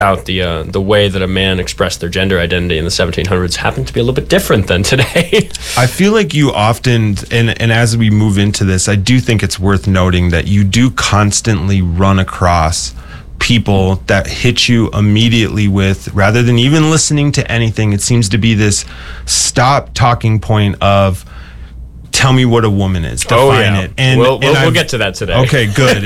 out the way that a man expressed their gender identity in the 1700s happened to be a little bit different than today. I feel like you often, and as we move into this, I do think it's worth noting that you do constantly run across people that hit you immediately with, rather than even listening to anything, it seems to be this stop talking point of, tell me what a woman is. Define it. And we'll get to that today. Okay, good.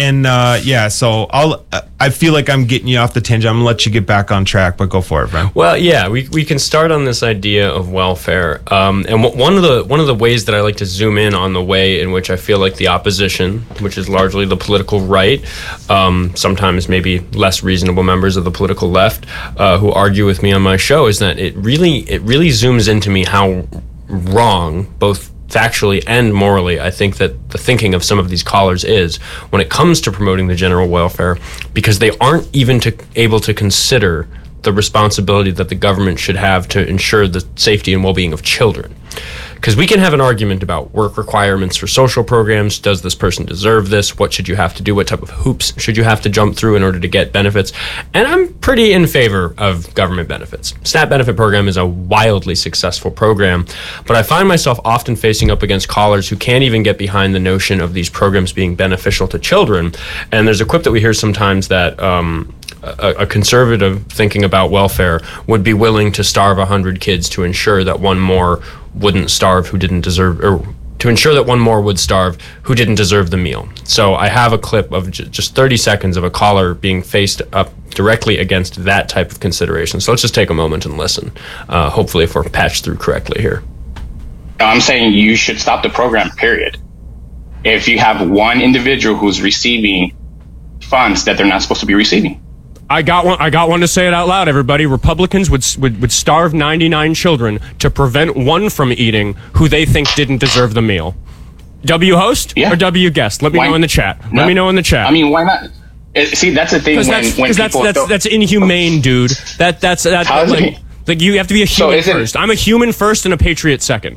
So I feel like I'm getting you off the tangent. I'm gonna let you get back on track, but go for it, Brian. Well, yeah, we can start on this idea of welfare. And one of the ways that I like to zoom in on the way in which I feel like the opposition, which is largely the political right, sometimes maybe less reasonable members of the political left, who argue with me on my show, is that it really zooms into me how wrong, both factually and morally, I think that the thinking of some of these callers is when it comes to promoting the general welfare, because they aren't even able to consider the responsibility that the government should have to ensure the safety and well-being of children. Because we can have an argument about work requirements for social programs. Does this person deserve this? What should you have to do? What type of hoops should you have to jump through in order to get benefits? And I'm pretty in favor of government benefits. SNAP benefit program is a wildly successful program, but I find myself often facing up against callers who can't even get behind the notion of these programs being beneficial to children. And there's a quip that we hear sometimes that a conservative thinking about welfare would be willing to starve 100 kids to ensure that one more wouldn't starve who didn't deserve, or to ensure that one more would starve who didn't deserve the meal. So I have a clip of just 30 seconds of a caller being faced up directly against that type of consideration. So let's just take a moment and listen. Hopefully if we're patched through correctly here. I'm saying you should stop the program, period. If you have one individual who's receiving funds that they're not supposed to be receiving. I got one to say it out loud, everybody. Republicans would starve 99 children to prevent one from eating who they think didn't deserve the meal. W host or W guest? Let me know in the chat. No. Let me know in the chat. I mean, why not? See, that's the thing when people that's inhumane, dude. That's like you have to be a human first. I'm a human first and a patriot second.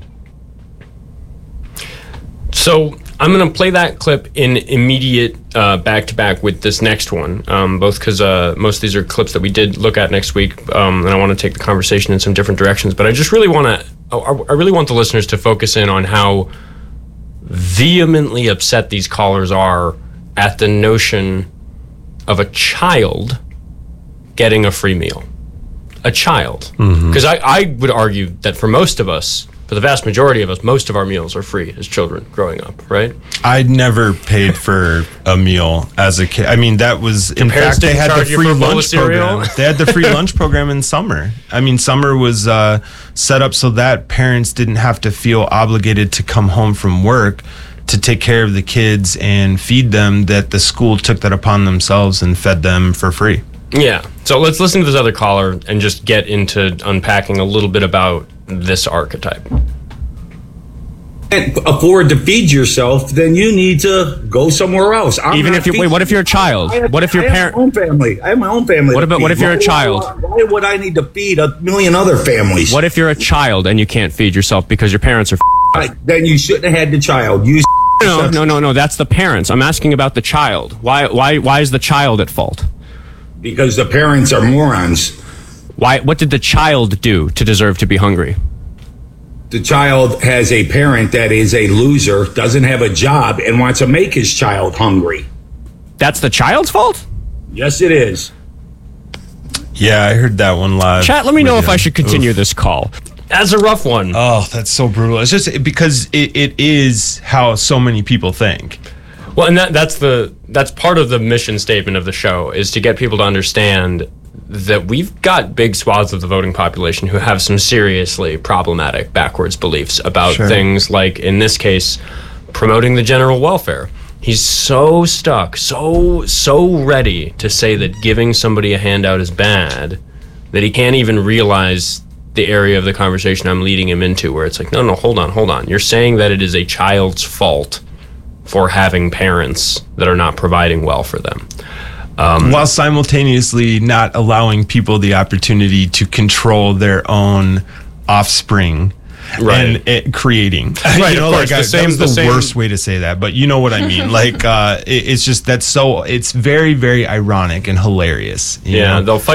So I'm going to play that clip in immediate back-to-back with this next one, both because most of these are clips that we did look at next week, and I want to take the conversation in some different directions. But I just really want the listeners to focus in on how vehemently upset these callers are at the notion of a child getting a free meal. A child. Because I would argue that for most of us, for the vast majority of us, most of our meals are free as children growing up, right? I'd never paid for a meal as a kid. I mean, that was, in fact, they had the free lunch program. They had the free lunch program in summer. I mean, summer was set up so that parents didn't have to feel obligated to come home from work to take care of the kids and feed them, that the school took that upon themselves and fed them for free. Yeah. So let's listen to this other caller and just get into unpacking a little bit about this archetype. Can't afford to feed yourself, then you need to go somewhere else. What if you're a child? What if your parent? I have my own family. I have my own family. What if you're a child? Why would I need to feed a million other families? What if you're a child and you can't feed yourself because your parents are? Then you shouldn't have had the child. No. That's the parents. I'm asking about the child. Why is the child at fault? Because the parents are morons. Why? What did the child do to deserve to be hungry? The child has a parent that is a loser, doesn't have a job, and wants to make his child hungry. That's the child's fault? Yes, it is. Yeah, I heard that one live. Chat, let me know if I should continue this call. That's a rough one. Oh, that's so brutal. It's just because it is how so many people think. Well, and that's part of the mission statement of the show, is to get people to understand that we've got big swaths of the voting population who have some seriously problematic backwards beliefs about things like, in this case, promoting the general welfare. He's so stuck, so ready to say that giving somebody a handout is bad that he can't even realize the area of the conversation I'm leading him into, where it's like, no, hold on. You're saying that it is a child's fault for having parents that are not providing well for them. While simultaneously not allowing people the opportunity to control their own offspring. and creating. Right, you know, of course. That was the worst way to say that, but you know what I mean. Like, it's just it's very, very ironic and hilarious. You know? They'll fight